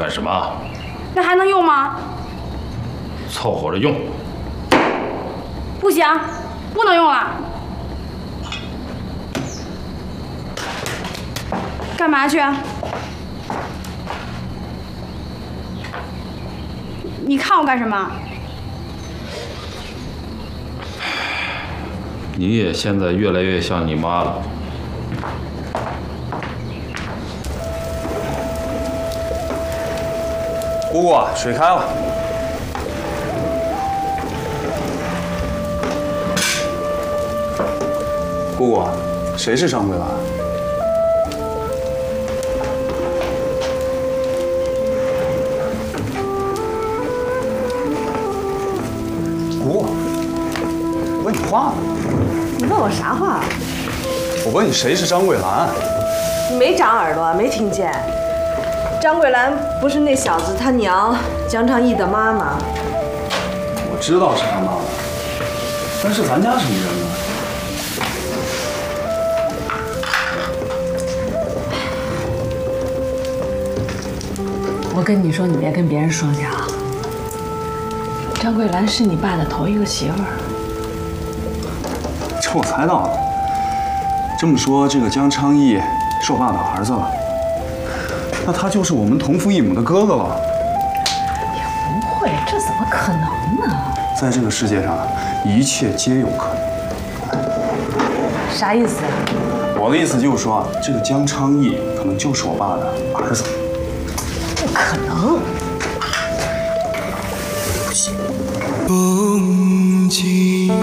干什么？ 那还能用吗？ 凑合着用。 不行，不能用了。干嘛去？你看我干什么？ 你也现在越来越像你妈了。 姑姑，水开了。姑姑，谁是张桂兰？姑姑，我问你话呢。 你问我啥话？ 我问你谁是张桂兰？ 你没长耳朵，没听见？张桂兰不是那小子他娘江昌义的妈妈。 我知道是他妈妈，但是咱家什么人呢？ 我跟你说，你别跟别人说去啊。张桂兰是你爸的头一个媳妇儿。 这我猜到了。这么说，这个江昌义是我爸的儿子了，那他就是我们同父异母的哥哥了。 也不会，这怎么可能呢？ 在这个世界上，一切皆有可能。 啥意思啊？ 我的意思就是说，这个江昌义可能就是我爸的儿子。 不可能。 不行。 风景。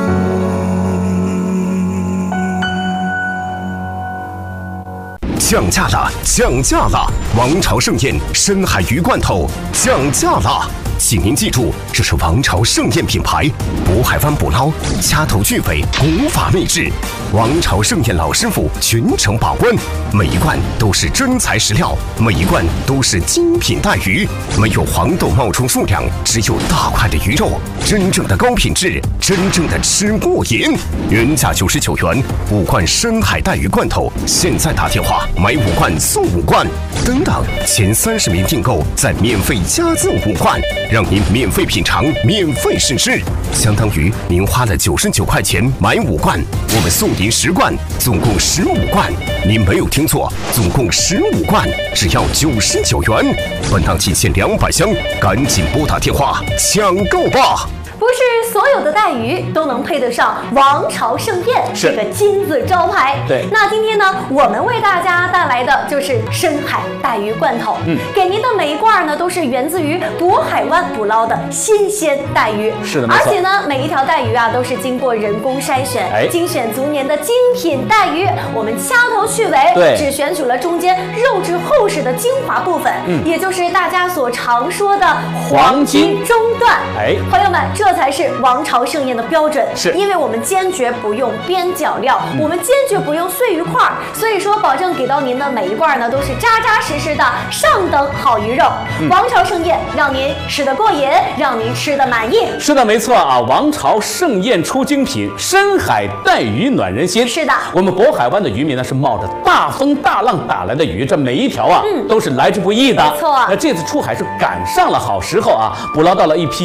降价了，降价了！王朝盛宴深海鱼罐头降价了，请您记住，这是王朝盛宴品牌，渤海湾捕捞，掐头去尾，古法秘制。王朝盛宴老师傅全程把关，每一罐都是真材实料，每一罐都是精品带鱼，没有黄豆冒充数量，只有大块的鱼肉，真正的高品质，真正的吃过瘾。原价99元，5罐深海带鱼罐头，现在打电话买5罐送5罐，等等，前30名订购再免费加赠5罐，让您免费品尝，免费试吃，相当于您花了99块钱买5罐，我们送您10罐，总共15罐。您没有听错，总共15罐，只要99元。本档仅限200箱，赶紧拨打电话抢购吧！ 不是所有的带鱼都能配得上王朝盛宴这个金字招牌。 对， 那今天呢，我们为大家带来的就是深海带鱼罐头。给您的每一罐呢，都是源自于渤海湾捕捞的新鲜带鱼。 是的，没错。 而且呢，每一条带鱼啊，都是经过人工筛选，精选足年的精品带鱼。我们掐头去尾， 对， 只选取了中间肉质厚实的精华部分，也就是大家所常说的黄金中段。朋友们，这才是王朝盛宴的标准， 是因为我们坚决不用边角料，我们坚决不用碎鱼块，所以说保证给到您的每一罐呢都是扎扎实实的上等好鱼肉。王朝盛宴让您吃得过瘾，让您吃得满意。 是的，没错啊！王朝盛宴出精品，深海带鱼暖人心。 是的， 我们渤海湾的渔民呢是冒着大风大浪打来的鱼，这每一条啊都是来之不易的。 没错， 那这次出海是赶上了好时候啊，捕捞到了一批